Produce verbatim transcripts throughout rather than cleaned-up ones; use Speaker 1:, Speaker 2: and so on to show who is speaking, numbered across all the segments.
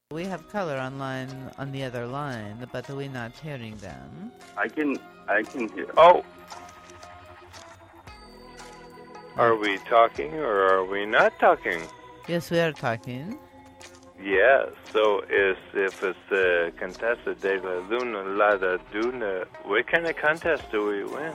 Speaker 1: We have caller online on the other line, but we're not hearing them.
Speaker 2: I can, I can hear.
Speaker 3: Oh. Are we talking or are we not talking?
Speaker 1: Yes, we are talking.
Speaker 3: Yeah, so is, if it's the Contessa de la Luna La da Duna, what kind of contest do we win?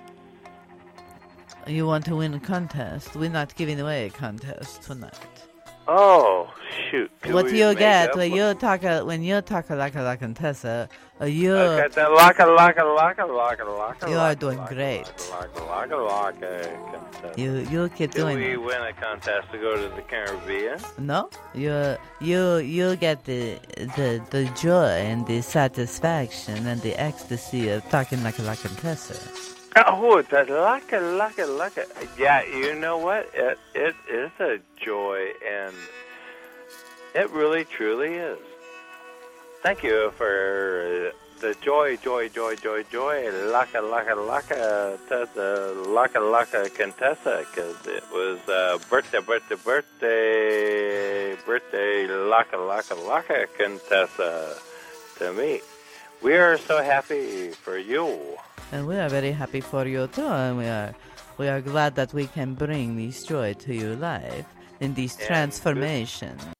Speaker 1: You want to win a contest? We're not giving away a contest tonight.
Speaker 3: Oh, shoot. Could
Speaker 1: What
Speaker 3: we
Speaker 1: you
Speaker 3: make
Speaker 1: get
Speaker 3: up
Speaker 1: when
Speaker 3: one?
Speaker 1: you talk uh, when you talk like a la Contessa, uh, you
Speaker 3: I got that laka laka laka laka laka.
Speaker 1: You are
Speaker 3: laka,
Speaker 1: doing
Speaker 3: laka,
Speaker 1: great.
Speaker 3: Laka laka laka. Contest.
Speaker 1: you you keep
Speaker 3: Do
Speaker 1: doing
Speaker 3: we
Speaker 1: it.
Speaker 3: win a contest to go to the Caribbean?
Speaker 1: No, you you you get the the the joy and the satisfaction and the ecstasy of talking like a la Contessa.
Speaker 3: Oh, that laka laka laka. Yeah, you know what? It it is a joy, and it really truly is. Thank you for uh, the joy, joy, joy, joy, joy. Laka laka laka to the laka laka Contessa, because it was uh, birthday, birthday, birthday, birthday laka laka laka Contessa to me. We are so happy for you.
Speaker 1: And we are very happy for you too, and we are we are glad that we can bring this joy to your life in this
Speaker 3: And
Speaker 1: transformation.